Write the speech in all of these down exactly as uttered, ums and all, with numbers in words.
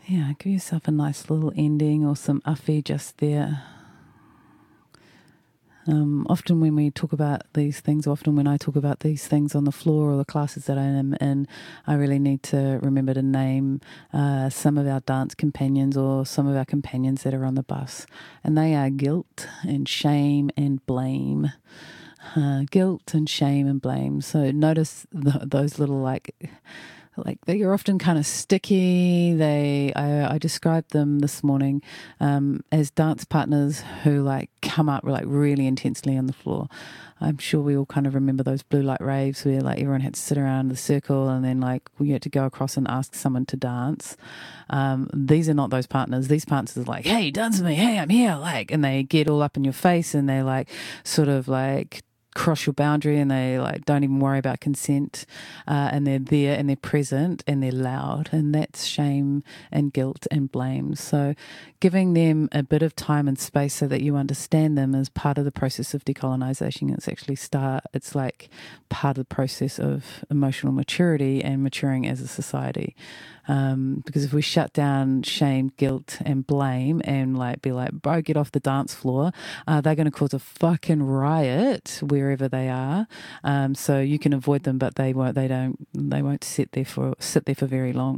yeah, give yourself a nice little ending or some uffy just there. Um, often when we talk about these things, often when I talk about these things on the floor or the classes that I am in, I really need to remember to name uh, some of our dance companions or some of our companions that are on the bus. And they are guilt and shame and blame. Uh, guilt and shame and blame. So notice the, those little like... like they're often kind of sticky. They, I, I described them this morning um, as dance partners who like come up like really intensely on the floor. I'm sure we all kind of remember those blue light raves where like everyone had to sit around the circle and then like we had to go across and ask someone to dance. Um, these are not those partners. These partners are like, hey, dance with me. Hey, I'm here. Like, and they get all up in your face and they like sort of like cross your boundary and they like don't even worry about consent uh, and they're there and they're present and they're loud, and that's shame and guilt and blame. So giving them a bit of time and space so that you understand them is part of the process of decolonization. It's actually start it's like part of the process of emotional maturity and maturing as a society. Um, because if we shut down shame, guilt, and blame, and like be like, bro, get off the dance floor, uh, they're going to cause a fucking riot wherever they are. Um, so you can avoid them, but they won't. They don't. They won't sit there for sit there for very long.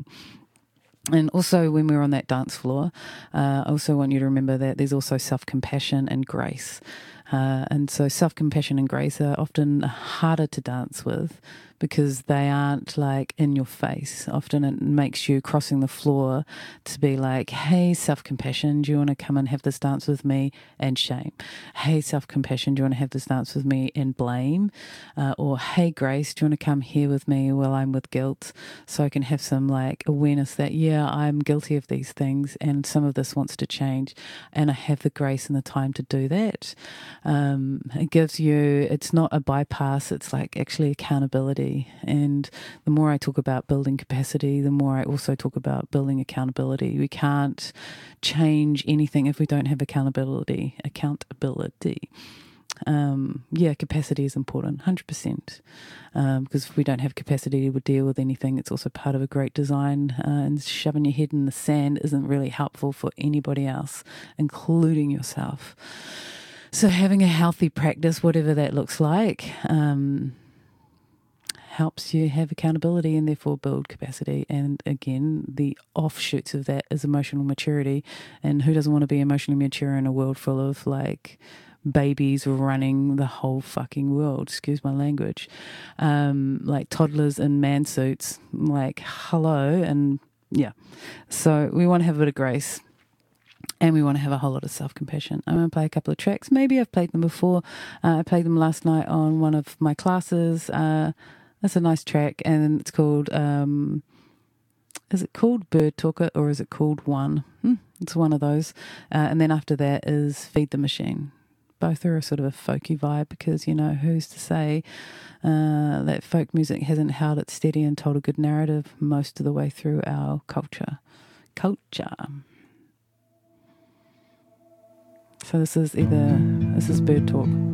And also, when we're on that dance floor, uh, I also want you to remember that there's also self-compassion and grace. Uh, and so self-compassion and grace are often harder to dance with because they aren't like in your face. Often it makes you crossing the floor to be like, hey, self-compassion, do you want to come and have this dance with me? And shame. Hey, self-compassion, do you want to have this dance with me? And blame. Uh, or, hey, grace, do you want to come here with me while I'm with guilt? So I can have some like awareness that, yeah, I'm guilty of these things and some of this wants to change. And I have the grace and the time to do that. Um, it gives you, it's not a bypass, it's like actually accountability. And the more I talk about building capacity, the more I also talk about building accountability. We can't change anything if we don't have accountability. Accountability. Um, yeah, capacity is important, one hundred percent. Um, because if we don't have capacity to deal with anything, it's also part of a great design. Uh, and shoving your head in the sand isn't really helpful for anybody else, including yourself. So having a healthy practice, whatever that looks like, um, helps you have accountability and therefore build capacity. And again, the offshoots of that is emotional maturity. And who doesn't want to be emotionally mature in a world full of like babies running the whole fucking world, excuse my language, um, like toddlers in man suits, like hello. And yeah, so we want to have a bit of grace. And we want to have a whole lot of self-compassion. I'm going to play a couple of tracks. Maybe I've played them before. Uh, I played them last night on one of my classes. Uh, that's a nice track. And it's called, um, is it called Bird Talker or is it called One? Hmm, it's one of those. Uh, and then after that is Feed the Machine. Both are a sort of a folky vibe because, you know, who's to say uh, that folk music hasn't held it steady and told a good narrative most of the way through our culture. Culture. So this is either, this is Bird Talk.